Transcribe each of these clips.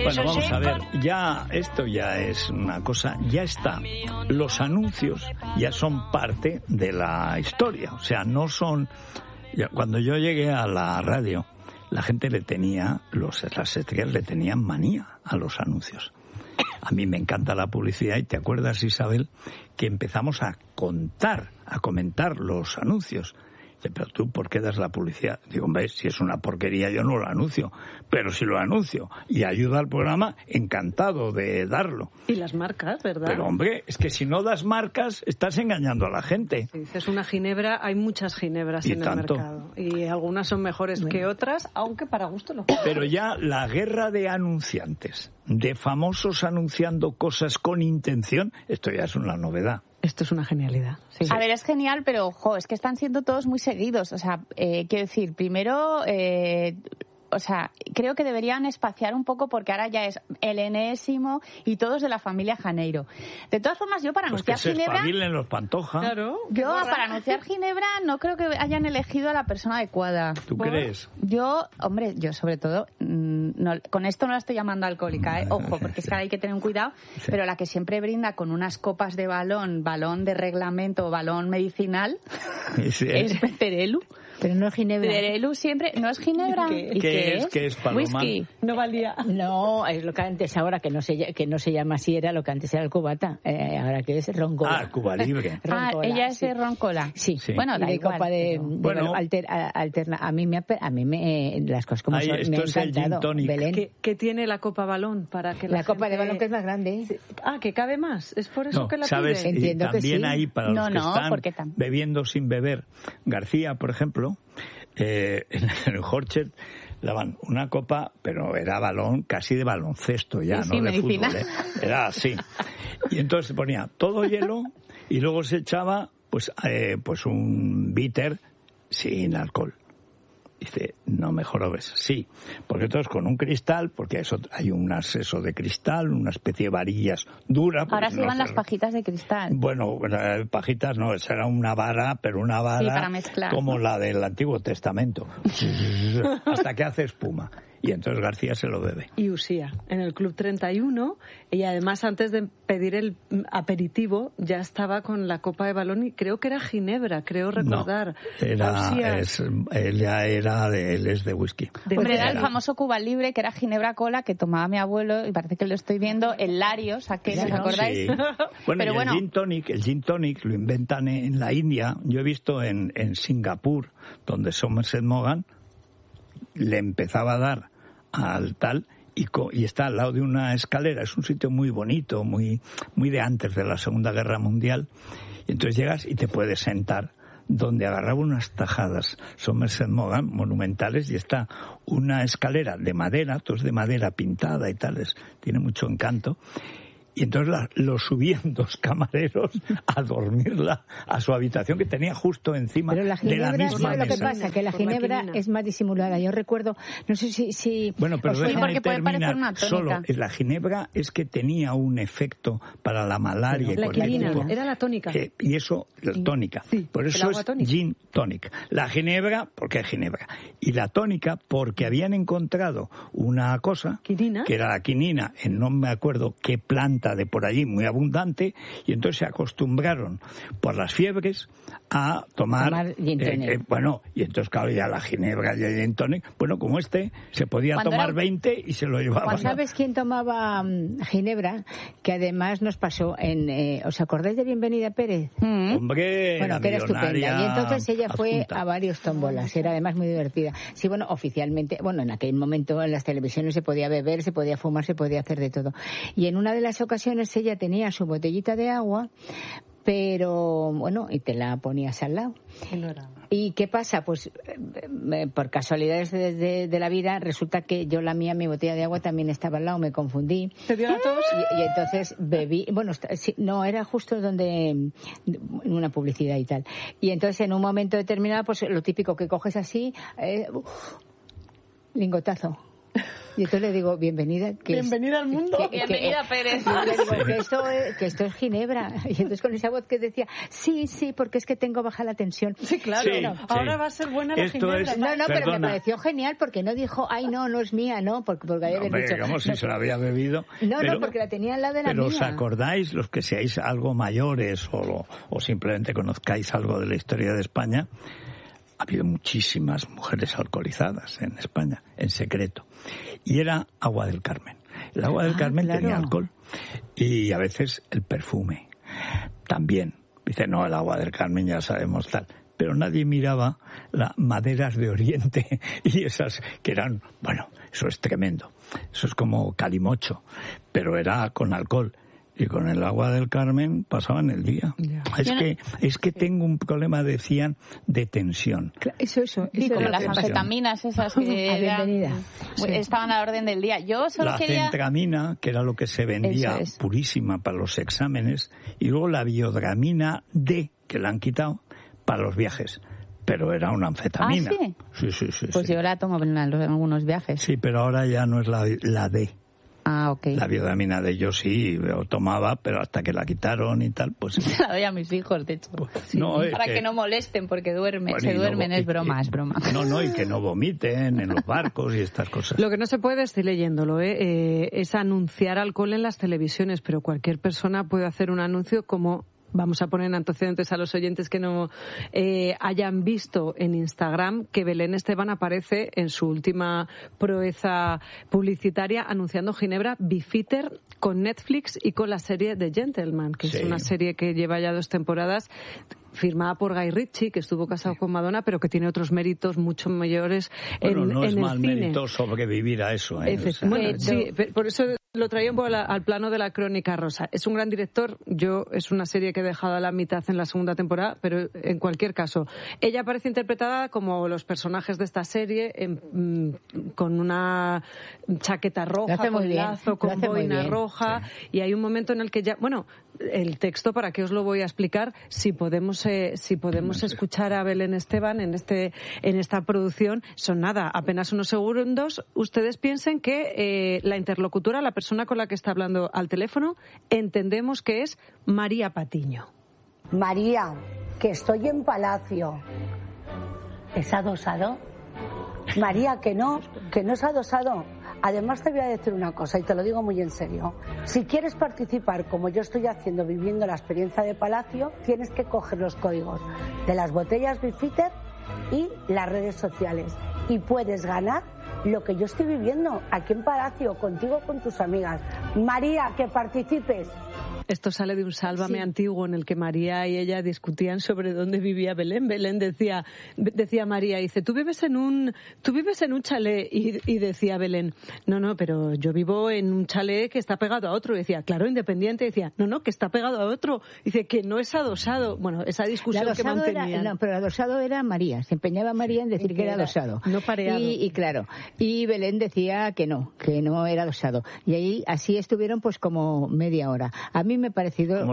Bueno, vamos a ver, ya esto ya es una cosa, ya está. Los anuncios ya son parte de la historia, o sea, no son... Cuando yo llegué a la radio, la gente le tenía, las estrellas le tenían manía a los anuncios. A mí me encanta la publicidad y te acuerdas, Isabel, que empezamos a comentar los anuncios. Pero tú, ¿por qué das la publicidad? Digo, hombre, si es una porquería yo no lo anuncio, pero si lo anuncio y ayuda al programa, encantado de darlo. Y las marcas, ¿verdad? Pero hombre, es que si no das marcas, estás engañando a la gente. Si dices una ginebra, hay muchas ginebras en el mercado. Y algunas son mejores que otras, aunque para gusto no. Pero ya la guerra de anunciantes, de famosos anunciando cosas con intención, esto ya es una novedad. Esto es una genialidad. Sí. A ver, es genial, pero ojo, es que están siendo todos muy seguidos. O sea, quiero decir, primero, o sea, creo que deberían espaciar un poco porque ahora ya es el enésimo y todos de la familia Janeiro. De todas formas, yo para anunciar Ginebra... Pues que se espabilen los Pantoja. Claro. Yo para anunciar Ginebra no creo que hayan elegido a la persona adecuada. ¿Tú crees? Yo, hombre, yo sobre todo, no, con esto no la estoy llamando alcohólica, ojo, porque es que hay que tener un cuidado, sí. Pero la que siempre brinda con unas copas de balón de reglamento, balón medicinal, sí. Es Terelu. Pero no es Ginebra. Terelu siempre, ¿no es Ginebra? ¿Qué es? ¿Qué es, Paloma? Whisky. No valía. No, es lo que antes, ahora que no se llama así, era lo que antes era el cubata. Ahora que es roncola. Ah, Cuba Libre. Roncola, ella es de roncola. Sí. Bueno, da igual. Copa de alterna. A mí me las cosas como son, me ha encantado. Belén. ¿Qué tiene la copa balón para que la copa de balón que es más grande? Ah, que cabe más. Es por eso no, que la ¿sabes? pide. Entiendo también que sí. Ahí para los que están bebiendo sin beber. García, por ejemplo, en el Horchet daban una copa, pero era balón, casi de baloncesto ya, sí, no de medicina. fútbol, era así. Y entonces se ponía todo hielo y luego se echaba pues un bitter sin alcohol. Dice, no me jorobes. Sí, porque entonces con un cristal, porque eso hay un acceso de cristal, una especie de varillas duras. Ahora se van las pajitas de cristal. Bueno, pajitas no, esa era una vara, pero una vara como la del Antiguo Testamento. Hasta que hace espuma. Y entonces García se lo bebe. Y Usía, en el Club 31, y además antes de pedir el aperitivo, ya estaba con la copa de balón y creo que era Ginebra, creo recordar. No, él es de whisky. Hombre, era el famoso Cuba Libre, que era Ginebra Cola, que tomaba mi abuelo, y parece que lo estoy viendo, el Larios, ¿a qué? ¿Os acordáis? Sí. Bueno, el gin tonic lo inventan en la India. Yo he visto en Singapur, donde Somerset Maugham le empezaba a dar al tal y está al lado de una escalera. Es un sitio muy bonito, muy de antes de la Segunda Guerra Mundial. Y entonces llegas y te puedes sentar donde agarraba unas tajadas Somerset Maugham monumentales y está una escalera de madera, todo es de madera pintada y tales, tiene mucho encanto. Y entonces lo subían dos camareros a dormirla a su habitación que tenía justo encima de la misma mesa. Pero lo que pasa que la ginebra es más disimulada. Yo recuerdo, no sé si bueno, pero déjame terminar una solo. La ginebra es que tenía un efecto para la malaria. La quinina, era la tónica. Y eso, la tónica. Sí, por eso es gin tonic. La ginebra, porque es ginebra. Y la tónica, porque habían encontrado una cosa, ¿Quinina? Que era la quinina, en no me acuerdo qué planta de por allí muy abundante, y entonces se acostumbraron por las fiebres a tomar gin tonic. bueno, y entonces claro, ya la ginebra y el gin tonic, bueno, como se podía tomar 20 y se lo llevaban. ¿Sabes quién tomaba ginebra? Que además nos pasó ¿os acordáis de Bienvenida Pérez? Hombre, bueno, que era estupenda. Y entonces ella fue a varios tómbolas, era además muy divertida. Sí, bueno, oficialmente, bueno, en aquel momento en las televisiones se podía beber, se podía fumar, se podía hacer de todo. Y en una de las ocasiones ella tenía su botellita de agua, pero bueno, y te la ponías al lado. ¿Y qué pasa? Pues por casualidades de la vida, resulta que yo mi botella de agua también estaba al lado, me confundí. ¿Te dio la tos? Y entonces bebí, bueno, no, era justo en una publicidad y tal. Y entonces en un momento determinado, pues lo típico que coges así, lingotazo. Y entonces le digo, bienvenida. Bienvenida al mundo. Bienvenida, Pérez. Y le digo que esto es Ginebra. Y entonces con esa voz que decía, sí, porque es que tengo baja la tensión. Sí, claro. Sí, ahora va a ser buena la Ginebra. No, pero me pareció genial porque no dijo, ay, no es mía, no, porque había dicho... Digamos, si se la había bebido. No, porque la tenía al lado de la mía. Pero ¿os acordáis, los que seáis algo mayores o simplemente conozcáis algo de la historia de España? Ha habido muchísimas mujeres alcoholizadas en España, en secreto. Y era agua del Carmen. El agua del Carmen tenía alcohol. Y a veces el perfume también. Dice, no, el agua del Carmen ya sabemos tal. Pero nadie miraba las maderas de Oriente y esas que eran, bueno, eso es tremendo. Eso es como calimocho, pero era con alcohol. Y con el agua del Carmen pasaban el día. Yeah. Es que tengo un problema, decían, de tensión. Eso. Y como las anfetaminas esas que estaban a la orden del día. Yo solo quería... centramina, que era lo que se vendía purísima para los exámenes, y luego la biodramina D, que la han quitado, para los viajes. Pero era una anfetamina. ¿Ah, sí? Sí. Pues yo la tomo en algunos viajes. Sí, pero ahora ya no es la D. Ah, ok. La biodramina de yo sí lo tomaba, pero hasta que la quitaron y tal, pues... Se la doy a mis hijos, de hecho. Pues, no, para que no molesten, porque duermen. Se duermen, es broma. No, y que no vomiten en los barcos y estas cosas. Lo que no se puede, estoy leyéndolo, es anunciar alcohol en las televisiones, pero cualquier persona puede hacer un anuncio como... Vamos a poner en antecedentes a los oyentes que no hayan visto en Instagram que Belén Esteban aparece en su última proeza publicitaria anunciando Ginebra Beefeater con Netflix y con la serie The Gentleman, que es una serie que lleva ya 2 temporadas, firmada por Guy Ritchie, que estuvo casado con Madonna, pero que tiene otros méritos mucho mayores en el cine. No es mal mérito sobrevivir a eso. Bueno, sí, por eso lo traía un poco al plano de la Crónica Rosa. Es un gran director. Es una serie que he dejado a la mitad en la segunda temporada, pero en cualquier caso, ella aparece interpretada como los personajes de esta serie, con una chaqueta roja, con lazo, con boina roja, y hay un momento en el que ya... Bueno, el texto, ¿para qué os lo voy a explicar? Si podemos escuchar a Belén Esteban en esta producción, son apenas unos segundos. Ustedes piensen que la interlocutora, la persona con la que está hablando al teléfono, entendemos que es María Patiño. María, que estoy en Palacio. ¿Es adosado? María, que no es adosado. Además te voy a decir una cosa y te lo digo muy en serio. Si quieres participar como yo estoy haciendo, viviendo la experiencia de Palacio, tienes que coger los códigos de las botellas Beefeater y las redes sociales. Y puedes ganar lo que yo estoy viviendo aquí en Palacio, contigo, con tus amigas. María, que participes. Esto sale de un Sálvame antiguo en el que María y ella discutían sobre dónde vivía Belén. Belén decía María, dice, ¿tú vives en un chalet? Y decía Belén, no, pero yo vivo en un chalet que está pegado a otro. Y decía, claro, independiente. Y decía, no, que está pegado a otro. Dice, que no es adosado. Bueno, esa discusión que mantenían. Pero adosado era María. Se empeñaba María en decir que era adosado. No pareado. Y claro, y Belén decía que no era adosado. Y ahí así estuvieron pues como media hora. A mí me ha parecido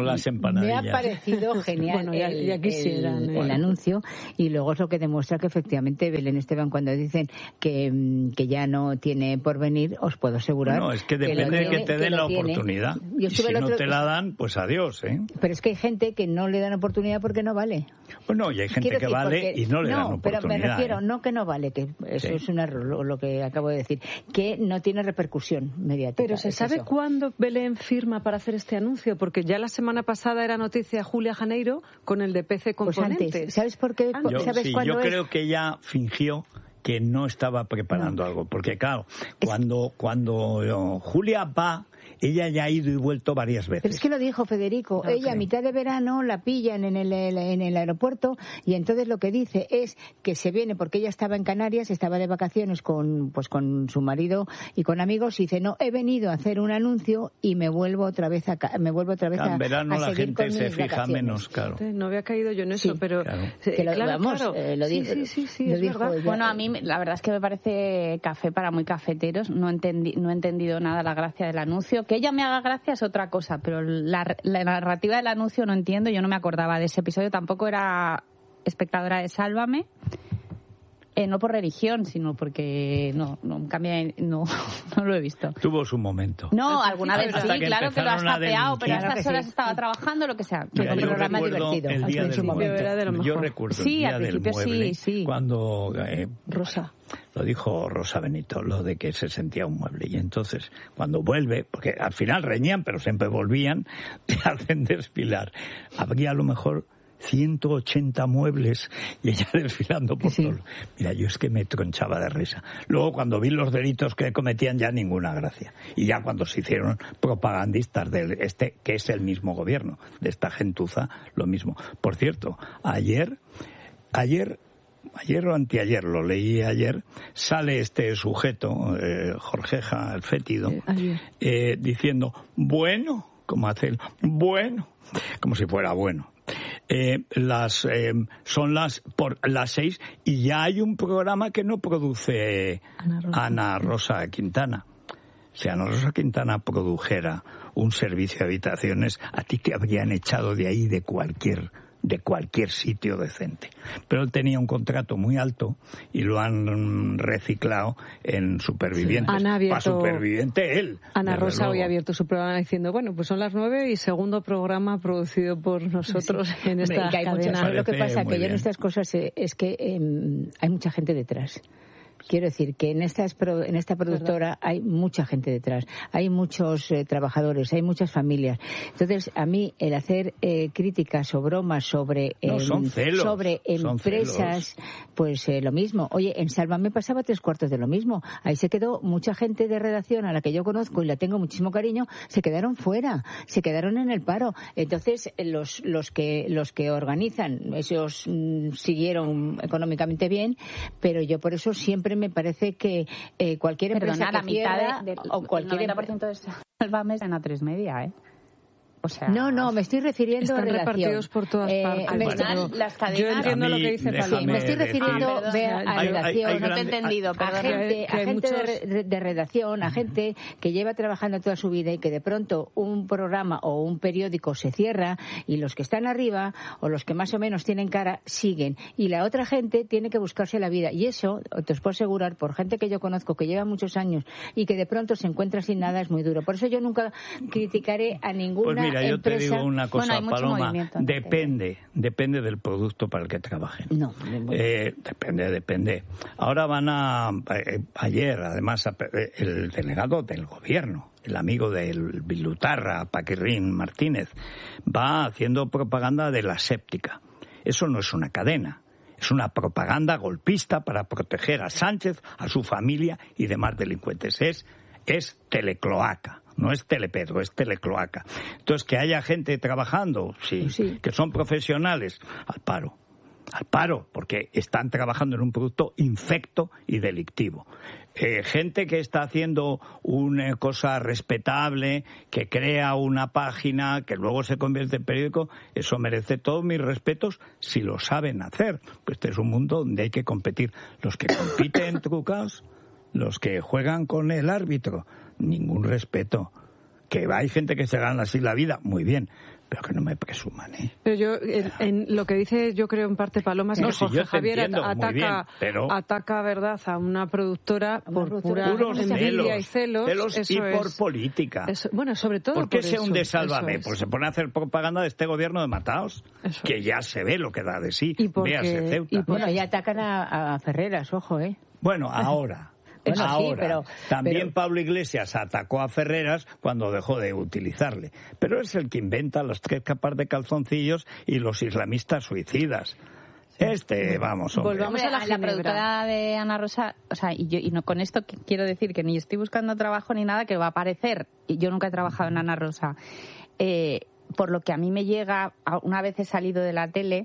genial el anuncio, y luego es lo que demuestra que efectivamente Belén Esteban, cuando dicen que ya no tiene porvenir, os puedo asegurar. No, es que depende de que te den la oportunidad. Y si no te la dan, pues adiós, ¿eh? Pero es que hay gente que no le dan oportunidad porque no vale. Bueno, y hay gente que vale y no le dan oportunidad. Pero me refiero, no que no vale, que eso es un error, lo que acabo de decir, que no tiene repercusión mediática. Pero ¿se sabe cuándo Belén firma para hacer este anuncio? Porque ya la semana pasada era noticia Julia Janeiro con el de PC Componentes. Pues antes. ¿Sabes por qué? Yo creo que ella fingió que no estaba preparando algo, porque claro, cuando Julia va, ella ya ha ido y vuelto varias veces. Pero es que lo dijo Federico. Ella a mitad de verano la pillan en el aeropuerto, y entonces lo que dice es que se viene, porque ella estaba en Canarias, estaba de vacaciones con su marido y con amigos, y dice, no, he venido a hacer un anuncio y me vuelvo otra vez en verano la gente se fija menos, claro. No había caído yo en eso, pero... Claro. Lo dijo. Sí, es verdad. Bueno, a mí la verdad es que me parece café para muy cafeteros. No he entendido nada la gracia del anuncio. Que ella me haga gracia es otra cosa, pero la narrativa del anuncio no entiendo. Yo no me acordaba de ese episodio, tampoco era espectadora de Sálvame. No por religión, sino porque no lo he visto. Tuvo su momento. No, alguna vez sí, claro que lo has tapeado, pero a estas horas sí. estaba trabajando, lo que sea. Mira, un programa divertido. El día del mueble. Yo recuerdo el día del mueble, cuando Rosa. Lo dijo Rosa Benito, lo de que se sentía un mueble. Y entonces, cuando vuelve, porque al final reñían, pero siempre volvían, te hacen desfilar. Habría a lo mejor 180 muebles y ella desfilando por todo. Mira, yo es que me tronchaba de risa. Luego, cuando vi los delitos que cometían, ya ninguna gracia. Y ya cuando se hicieron propagandistas de que es el mismo gobierno, de esta gentuza, lo mismo. Por cierto, ayer o anteayer, lo leí ayer, sale este sujeto, Jorgeja, el fétido, diciendo, bueno, como hace él, bueno, como si fuera bueno. Son las 6 y ya hay un programa que no produce Ana Rosa Quintana. Si Ana Rosa Quintana produjera un servicio de habitaciones, a ti te habrían echado de ahí de cualquier sitio decente. Pero él tenía un contrato muy alto y lo han reciclado en Supervivientes. Para Superviviente él. Ana Rosa luego. hoy ha abierto su programa diciendo, bueno, pues son las 9 y segundo programa producido por nosotros en esta cadena. Lo que pasa que yo en estas cosas es que hay mucha gente detrás. Quiero decir que en esta productora hay mucha gente detrás, hay muchos trabajadores, hay muchas familias. Entonces, a mí el hacer críticas o bromas sobre empresas, pues lo mismo. Oye, en Sálvame pasaba 3/4 de lo mismo. Ahí se quedó mucha gente de redacción a la que yo conozco y la tengo muchísimo cariño, se quedaron fuera, se quedaron en el paro. Entonces, los que organizan, ellos siguieron económicamente bien, pero yo por eso siempre me parece que cualquier empresa que cierra, o cualquier 90% de Sálvame en A3 Media, ¿eh? O sea, no, me estoy refiriendo están a redacción. Repartidos por todas partes. Las cadenas, yo entiendo lo que dice Pablo. Me estoy refiriendo a redacción. No te he entendido, a gente de redacción, a gente que lleva trabajando toda su vida y que de pronto un programa o un periódico se cierra y los que están arriba o los que más o menos tienen cara siguen y la otra gente tiene que buscarse la vida y eso, te os puedo asegurar, por gente que yo conozco que lleva muchos años y que de pronto se encuentra sin nada, es muy duro. Por eso yo nunca criticaré a ninguna Mira, yo empresa. te digo una cosa, hay mucho Paloma, movimiento, depende del producto para el que trabajen. No, depende. Ahora ayer, además, el delegado del gobierno, el amigo del Bilutarra, Paquirrín Martínez, va haciendo propaganda de la séptica. Eso no es una cadena. Es una propaganda golpista para proteger a Sánchez, a su familia y demás delincuentes. Es telecloaca. No es Telepedro, es telecloaca. Entonces, que haya gente trabajando, sí, que son profesionales, al paro, porque están trabajando en un producto infecto y delictivo. Gente que está haciendo una cosa respetable, que crea una página, que luego se convierte en periódico, eso merece todos mis respetos si lo saben hacer. Pues este es un mundo donde hay que competir. Los que compiten trucados, los que juegan con el árbitro, ningún respeto. Que hay gente que se gana así la vida, muy bien, pero que no me presuman, ¿eh? Pero yo, en lo que dice, yo creo en parte Paloma, es que Jorge Javier ataca, ¿verdad?, a una productora por pura envidia y celos. Y por política. Bueno, sobre todo ¿Por qué por se eso, hunde Sálvame? Pues se pone a hacer propaganda de este gobierno de mataos, que ya se ve lo que da de sí. Véase Ceuta. Bueno, ya atacan a Ferreras, ojo, ¿eh? Bueno, ahora... Ahora, también Pablo Iglesias atacó a Ferreras cuando dejó de utilizarle. Pero es el que inventa los 3 capas de calzoncillos y los islamistas suicidas. Vamos, hombre. Volvamos a la productora de Ana Rosa, o sea, y no, con esto quiero decir que ni estoy buscando trabajo ni nada, que va a aparecer. Y yo nunca he trabajado en Ana Rosa. Por lo que a mí me llega, una vez he salido de la tele,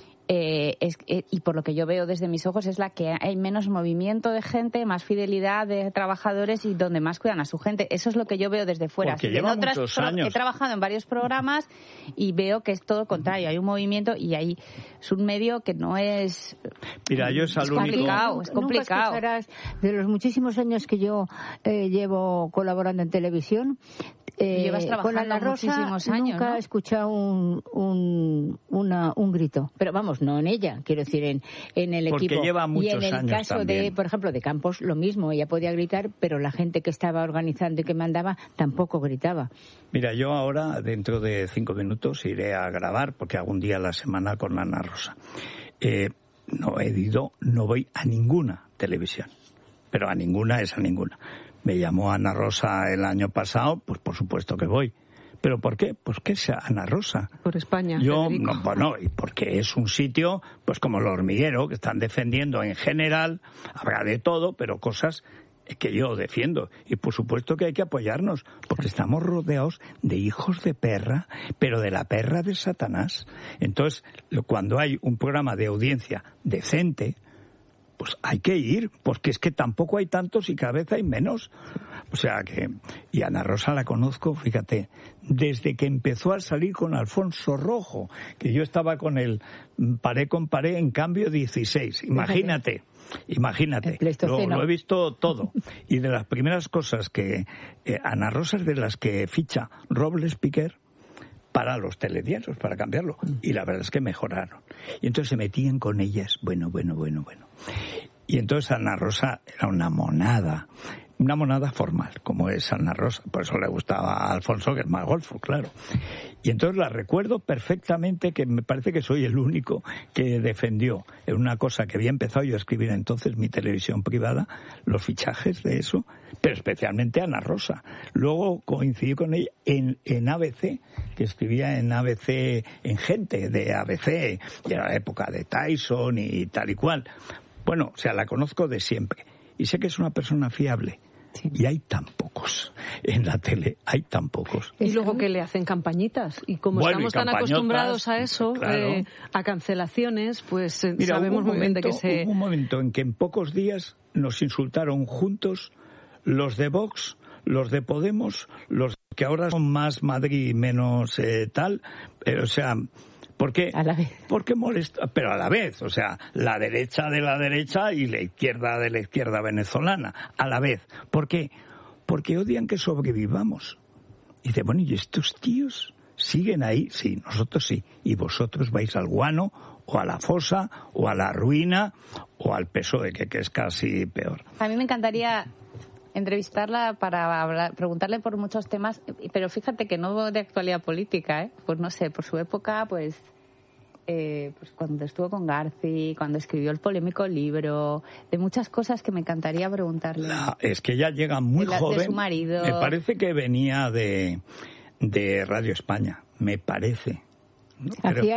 y por lo que yo veo desde mis ojos es la que hay menos movimiento de gente, más fidelidad de trabajadores y donde más cuidan a su gente. Eso es lo que yo veo desde fuera. Porque lleva muchos años. He trabajado en varios programas y veo que es todo contrario. Hay un movimiento y ahí es un medio que no es... Mira, yo es complicado. Nunca escucharás, de los muchísimos años que yo llevo colaborando en televisión, llevas trabajando con Ana Rosa muchísimos años, nunca he escuchado un grito. Pero vamos, vamos, no en ella, quiero decir, en el porque equipo. Lleva muchos y en el años caso también. de, por ejemplo, de Campos, lo mismo, ella podía gritar, pero la gente que estaba organizando y que mandaba tampoco gritaba. Mira, yo ahora, dentro de 5 minutos, iré a grabar, porque hago un día a la semana con Ana Rosa. No voy a ninguna televisión, pero a ninguna es a ninguna. Me llamó Ana Rosa el año pasado, pues por supuesto que voy. ¿Pero por qué? Pues que es Ana Rosa. Por España. Yo, y porque es un sitio, pues como el Hormiguero, que están defendiendo en general, habrá de todo, pero cosas que yo defiendo. Y por supuesto que hay que apoyarnos, porque estamos rodeados de hijos de perra, pero de la perra de Satanás. Entonces, cuando hay un programa de audiencia decente, pues hay que ir, porque es que tampoco hay tantos y cada vez hay menos. O sea que... Y Ana Rosa la conozco, fíjate, desde que empezó a salir con Alfonso Rojo, que yo estaba con él paré con paré en Cambio 16. Imagínate. Lo he visto todo. Y de las primeras cosas que Ana Rosa es de las que ficha Robles Piquer para los telediarios, para cambiarlo. Y la verdad es que mejoraron. Y entonces se metían con ellas. Bueno. Y entonces Ana Rosa era una monada formal, como es Ana Rosa. Por eso le gustaba a Alfonso, que es más golfo, claro. Y entonces la recuerdo perfectamente, que me parece que soy el único que defendió en una cosa que había empezado yo a escribir entonces, mi televisión privada, los fichajes de eso, pero especialmente Ana Rosa. Luego coincidí con ella en ABC, que escribía en ABC, en Gente de ABC, y era la época de Tyson y tal y cual. Bueno, o sea, la conozco de siempre. Y sé que es una persona fiable. Sí. Y hay tan pocos en la tele, hay tan pocos. Y luego que le hacen campañitas. Y como estamos tan acostumbrados a eso, claro, a cancelaciones, pues mira, sabemos muy bien de que se... Hubo un momento en que en pocos días nos insultaron juntos los de Vox, los de Podemos, los que ahora son más Madrid y menos tal. O sea... Porque molesta, pero a la vez, o sea, la derecha de la derecha y la izquierda de la izquierda venezolana, a la vez. ¿Por qué? Porque odian que sobrevivamos. Y dice, bueno, ¿y estos tíos siguen ahí? Sí, nosotros sí. Y vosotros vais al guano, o a la fosa, o a la ruina, o al PSOE, que es casi peor. A mí me encantaría entrevistarla para preguntarle por muchos temas, pero fíjate que no de actualidad política, pues no sé, por su época, pues cuando estuvo con Garci, cuando escribió el polémico libro, de muchas cosas que me encantaría preguntarle. Es que ella llega muy joven. De su marido. Me parece que venía de Radio España, me parece. Hacía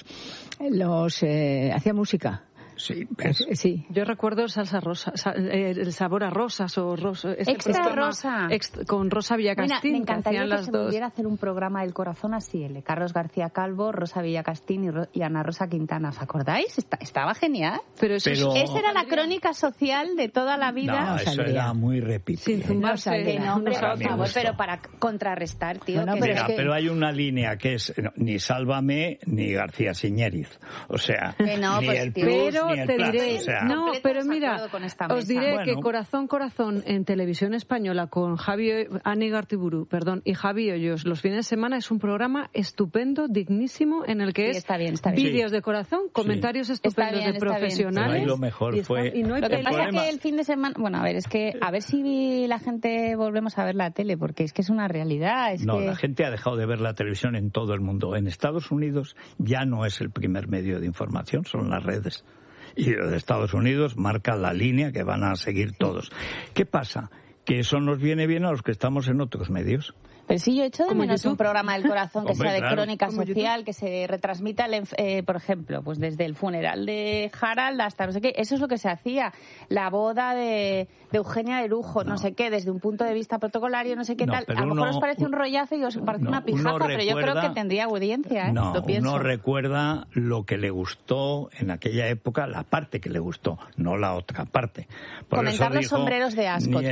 hacía música. Sí, ¿ves? Sí. Yo recuerdo Salsa Rosa, el sabor a rosas o rosa. Extra Rosa. Con Rosa Villacastín. Mira, me encantaría que se dos. pudiera hacer un programa del corazón así, el de Carlos García Calvo, Rosa Villacastín y Ana Rosa Quintana. ¿Os acordáis? Estaba genial. Pero esa era la crónica social de toda la vida. No, eso era muy repetido. Pero para contrarrestar, tío. Pero hay una línea que es ni Sálvame ni García Siñériz. O sea, ni el plus. Te diré, pero mira, os diré que Corazón en televisión española con Ani Gartiburu, y Javi Hoyos los fines de semana es un programa estupendo, dignísimo, en el que vídeos de corazón, comentarios estupendos de profesionales. Lo mejor fue. Lo que pasa es que el fin de semana, a ver si la gente volvemos a ver la tele, porque es que es una realidad. La gente ha dejado de ver la televisión en todo el mundo. En Estados Unidos ya no es el primer medio de información, son las redes. Y de Estados Unidos marca la línea que van a seguir todos. ¿Qué pasa? Que eso nos viene bien a los que estamos en otros medios. Pero sí, yo he hecho de menos un programa del corazón que sea de crónica social, que se retransmita, por ejemplo, pues desde el funeral de Harald hasta no sé qué. Eso es lo que se hacía. La boda de Eugenia de Lujo, no sé qué, desde un punto de vista protocolario, no sé qué tal. A lo mejor os parece un rollazo y os parece una pijaza, pero yo creo que tendría audiencia, lo pienso. Uno recuerda lo que le gustó en aquella época, la parte que le gustó, no la otra parte. Comentar los sombreros de Ascot. ¿Por qué no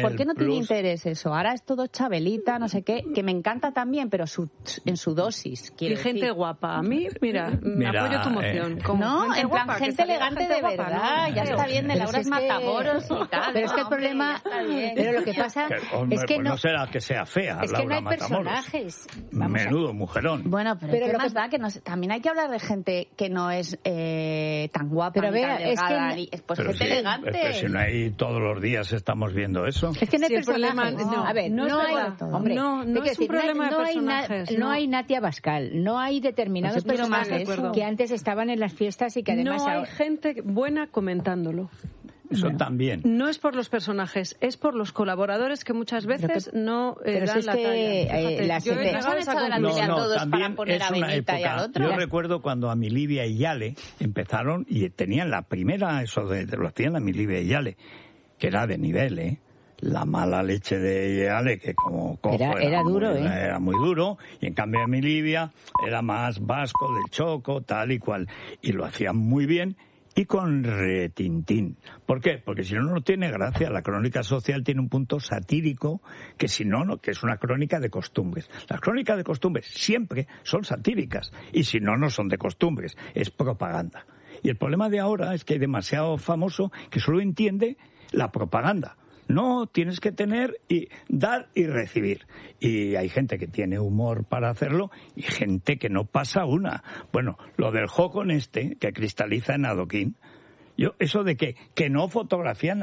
sin interés eso. Ahora es todo Chabelita, no sé qué, que me encanta también, pero en su dosis. Y gente guapa. A mí, mira, apoyo tu moción. No, en plan, gente elegante de verdad. Ya está bien de Laura Matamoros y tal. Pero es que el problema... Pero lo que pasa es que no será que sea fea, es que no hay personajes. Menudo mujerón. Bueno, pero lo que da que también hay que hablar de gente que no es tan guapa, pero ni tan delgada, pues gente elegante. Pero si no hay todos los días estamos viendo eso. Es que no hay personajes. A ver, no hay... Hombre, no es un problema de personajes. No hay Natia Bascal, no hay determinados personajes que antes estaban en las fiestas y que además... No hay gente buena comentándolo. Eso también. No es por los personajes, es por los colaboradores que muchas veces no dan la talla. Yo he llegado a esa conclusión. Todos para poner a Benita y al otro. Yo recuerdo cuando a Milivia y Yale empezaron y tenían la primera, lo hacían a Milivia y Yale, que era de nivel, ¿eh? La mala leche de Yale, que como cojo era duro, era muy duro, y en cambio de Milivia era más vasco, del Choco, tal y cual. Y lo hacían muy bien. Y con retintín. ¿Por qué? Porque si no tiene gracia. La crónica social tiene un punto satírico que si no, que es una crónica de costumbres. Las crónicas de costumbres siempre son satíricas. Y si no son de costumbres. Es propaganda. Y el problema de ahora es que hay demasiado famoso que solo entiende la propaganda. No, tienes que tener y dar y recibir. Y hay gente que tiene humor para hacerlo y gente que no pasa una. Bueno, lo del Jocon que cristaliza en adoquín. Eso de que no fotografían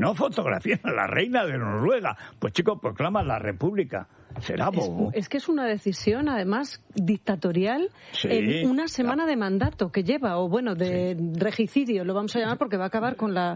a la reina de Noruega. Pues chicos, proclama la república. Será bobo. Es que es una decisión, además, dictatorial en una semana de mandato que lleva, o bueno, de regicidio, lo vamos a llamar, porque va a acabar con la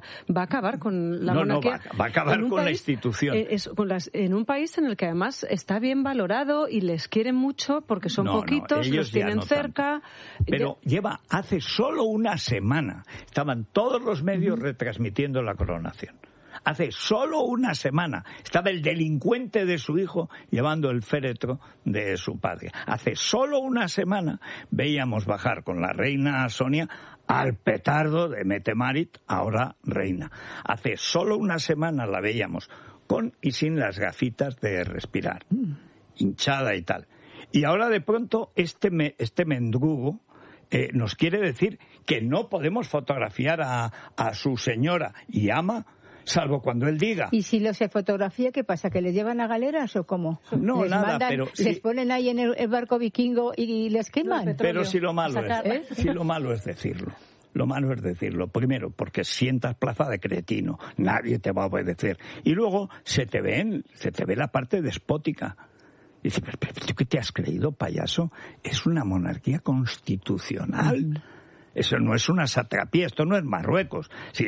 monarquía. Va a acabar con la institución. En un país en el que además está bien valorado y les quieren mucho porque son poquitos, los tienen cerca. Pero hace solo una semana, estaban todos los medios retransmitiendo la coronación. Hace solo una semana estaba el delincuente de su hijo llevando el féretro de su padre. Hace solo una semana veíamos bajar con la reina Sonia al petardo de Mette Marit, ahora reina. Hace solo una semana la veíamos con y sin las gafitas de respirar, hinchada y tal. Y ahora de pronto este mendrugo nos quiere decir que no podemos fotografiar a su señora y ama, salvo cuando él diga. ¿Y si se fotografía, qué pasa? ¿Que les llevan a galeras o cómo? No, nada, pero... ¿Les ponen ahí en el barco vikingo y les queman? Pero si lo malo es decirlo. Lo malo es decirlo. Primero, porque sientas plaza de cretino. Nadie te va a obedecer. Y luego se te ve la parte despótica. Y dices, pero ¿tú qué te has creído, payaso? Es una monarquía constitucional. Eso no es una satrapía, esto no es Marruecos. Si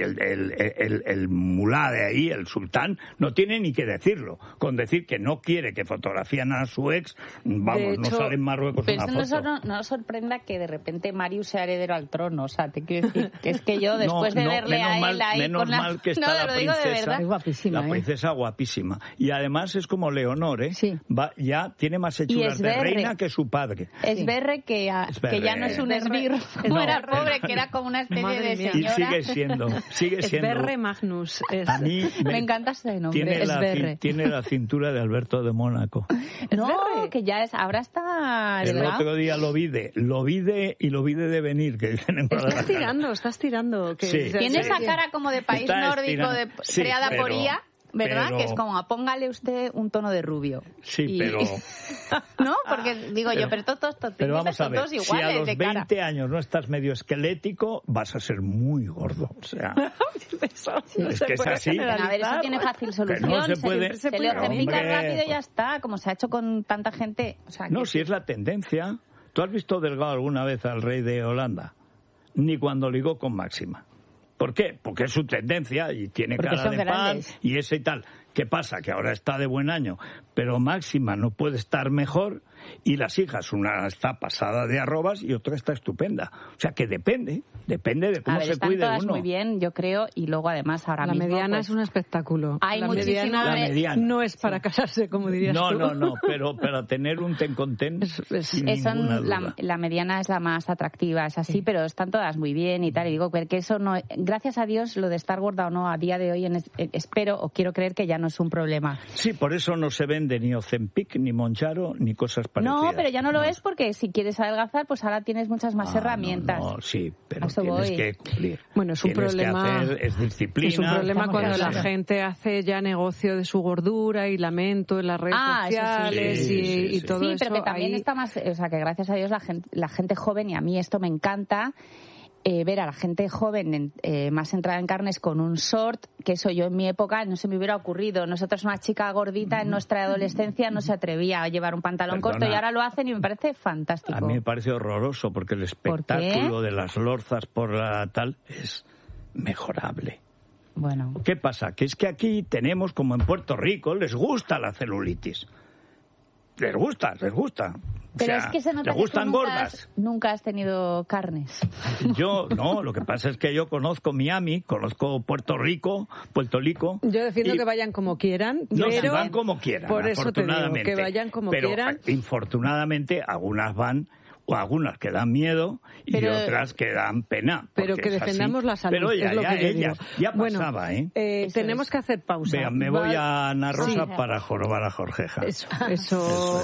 el mulá de ahí, el sultán, no tiene ni que decirlo. Con decir que no quiere que fotografían a su ex, vamos, no sale en Marruecos una foto. No sorprenda que de repente Marius sea heredero al trono. O sea, te quiero decir que es que yo después de verle a él ahí menos mal que está la princesa. Es guapísima, la princesa guapísima. Y además es como Leonor, ¿eh? Sí. Ya tiene más hechuras de reina que su padre. Esberre que ya no es un esbirro. No era pobre, que era como una especie de señora. Y sigue siendo. Esberre Magnus. A mí me encanta ese nombre. Tiene la cintura de Alberto de Mónaco. No, que ya ahora está. El otro día lo vi de venir, que dicen en Guadalajara. Estás tirando. Sí. Tiene esa cara como de país nórdico, creada por IA. ¿Verdad? Pero... que es como, póngale usted un tono de rubio. Sí, pero... ¿No? Porque digo pero todos vamos a ver, todos iguales si a los de 20 cara. años no estás medio esquelético, vas a ser muy gordo. O sea, es que es así. A ver, eso tiene fácil solución. No se puede. Se le ojempica rápido y ya está, como se ha hecho con tanta gente. O sea, no, si es la tendencia. ¿Tú has visto delgado alguna vez al rey de Holanda? Ni cuando ligó con Máxima. ¿Por qué? Porque es su tendencia y tiene cara de pan y ese y tal. ¿Qué pasa? Que ahora está de buen año, pero Máxima no puede estar mejor y las hijas, una está pasada de arrobas y otra está estupenda. O sea que depende de cómo se cuide todas uno. Muy bien, yo creo, y luego además ahora mismo... La mediana es un espectáculo. Hay la muchísimo... mediana no es para casarse, como dirías tú. No, pero para tener un ten con ten, sin ninguna duda. La mediana es la más atractiva, es así, pero están todas muy bien y tal. Y digo que eso no... Gracias a Dios, lo de estar gorda o no, a día de hoy, espero o quiero creer que ya no no es un problema. Sí, por eso no se vende ni Ozempic, ni Mounjaro, ni cosas parecidas. No, pero ya no lo es porque si quieres adelgazar, pues ahora tienes muchas más herramientas. No, sí, pero tienes que cumplir. Bueno, es un problema. Es disciplina. Es un problema cuando la gente hace ya negocio de su gordura y lamento en las redes sociales y todo eso. Sí, pero que también está más, o sea, que gracias a Dios la gente joven, y a mí esto me encanta, ver a la gente joven más entrada en carnes con un short, que eso yo en mi época no se me hubiera ocurrido. Nosotros, una chica gordita en nuestra adolescencia, no se atrevía a llevar un pantalón corto, y ahora lo hacen y me parece fantástico. A mí me parece horroroso porque el espectáculo de las lorzas por la tal es mejorable. Bueno. ¿Qué pasa? Que es que aquí tenemos, como en Puerto Rico, les gusta la celulitis. Les gusta. Pero es que se nota ¿les gustan gordas? Nunca has tenido carnes. Yo, no, lo que pasa es que yo conozco Miami, conozco Puerto Rico. Yo defiendo que vayan como quieran, no, pero... si van como quieran, por eso te digo, que vayan como quieran. Pero, infortunadamente, algunas van... o algunas que dan miedo y otras que dan pena. Pero que defendamos la salud. Pero ya pasaba, bueno, tenemos que hacer pausa. Vean, me voy a Ana Rosa para jorobar a Jorgeja. Eso.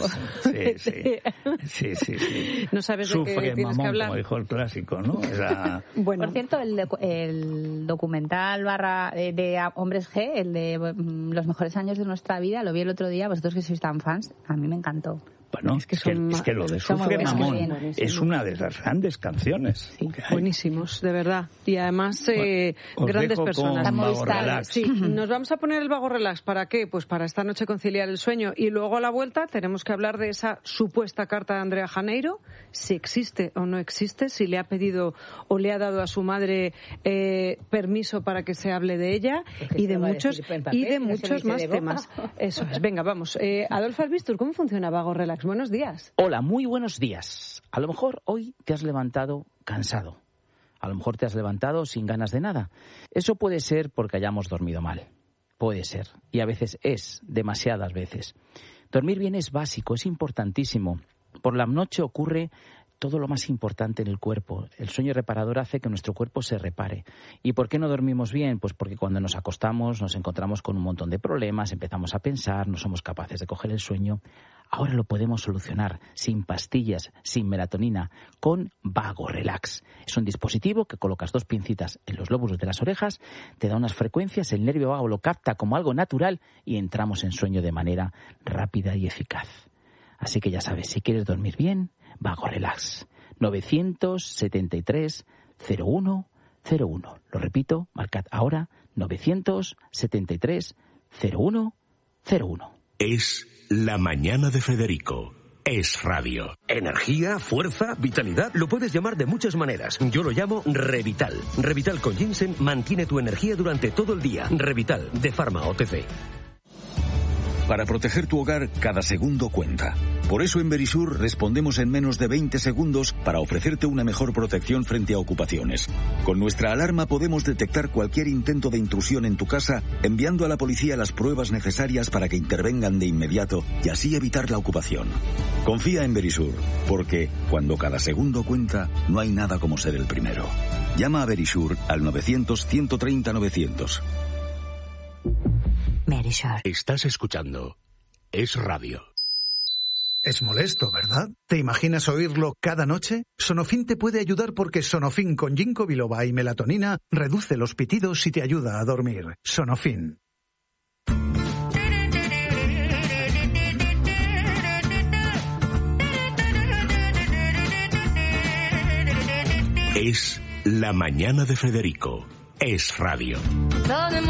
Sí. No sabes de qué tienes mamón, que hablar. Como dijo el clásico, ¿no? Bueno. Por cierto, el documental de Hombres G, el de los mejores años de nuestra vida, lo vi el otro día. Vosotros que sois tan fans, a mí me encantó. Bueno, es que lo de Sufre Mamón es una de las grandes canciones. Sí, buenísimos, de verdad. Y además, grandes personas. Sí, nos vamos a poner el Vago Relax. ¿Para qué? Pues para esta noche conciliar el sueño. Y luego a la vuelta tenemos que hablar de esa supuesta carta de Andrea Janeiro, si existe o no existe, si le ha pedido o le ha dado a su madre permiso para que se hable de ella, y de muchos más temas. Eso es. Venga, vamos. Adolfo Albistur, ¿cómo funciona Vago Relax? Buenos días. Hola, muy buenos días. A lo mejor hoy te has levantado cansado. A lo mejor te has levantado sin ganas de nada. Eso puede ser porque hayamos dormido mal. Puede ser. Y a veces demasiadas veces. Dormir bien es básico, es importantísimo. Por la noche ocurre todo lo más importante en el cuerpo. El sueño reparador hace que nuestro cuerpo se repare. ¿Y por qué no dormimos bien? Pues porque cuando nos acostamos nos encontramos con un montón de problemas, empezamos a pensar, no somos capaces de coger el sueño. Ahora lo podemos solucionar sin pastillas, sin melatonina, con Vago Relax. Es un dispositivo que colocas 2 pincitas en los lóbulos de las orejas, te da unas frecuencias, el nervio vago lo capta como algo natural y entramos en sueño de manera rápida y eficaz. Así que ya sabes, si quieres dormir bien, Vago Relax. 973 0101. Lo repito, marcad ahora 973 0101. Es La Mañana de Federico. Es radio. Energía, fuerza, vitalidad, lo puedes llamar de muchas maneras. Yo lo llamo Revital. Revital con ginseng mantiene tu energía durante todo el día. Revital, de Pharma OTC. Para proteger tu hogar, cada segundo cuenta. Por eso en Verisur respondemos en menos de 20 segundos para ofrecerte una mejor protección frente a ocupaciones. Con nuestra alarma podemos detectar cualquier intento de intrusión en tu casa, enviando a la policía las pruebas necesarias para que intervengan de inmediato y así evitar la ocupación. Confía en Verisur, porque cuando cada segundo cuenta, no hay nada como ser el primero. Llama a Verisur al 900-130-900. Estás escuchando Es Radio. Es molesto, ¿verdad? ¿Te imaginas oírlo cada noche? Sonofin te puede ayudar porque Sonofin con ginkgo biloba y melatonina reduce los pitidos y te ayuda a dormir. Sonofin. Es La Mañana de Federico. Es radio.